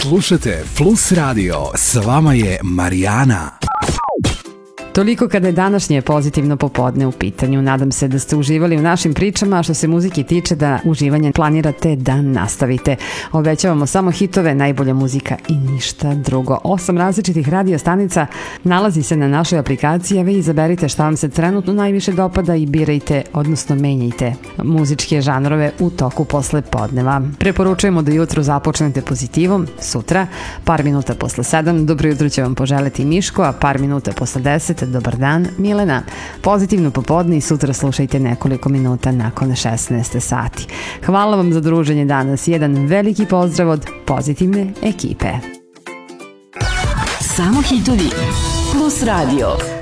Slušate Plus Radio, s vama je Marijana. Toliko kada je današnje pozitivno popodne u pitanju. Nadam se da ste uživali u našim pričama, a što se muzike tiče da uživanje planirate da nastavite. Obećavamo samo hitove, najbolja muzika i ništa drugo. 8 različitih radio stanica nalazi se na našoj aplikaciji, a vi izaberite šta vam se trenutno najviše dopada i birajte, odnosno menjajte muzičke žanrove u toku posle podneva. Preporučujemo da jutro započnete pozitivom, sutra, par minuta posle 7, dobro jutro će vam poželeti Miško, a par minuta posle 10, dobar dan, Milena. Pozitivno popodne i sutra slušajte nekoliko minuta nakon 16 sati. Hvala vam za druženje danas. Jedan veliki pozdrav od pozitivne ekipe. Samo hitovi Plus Radio.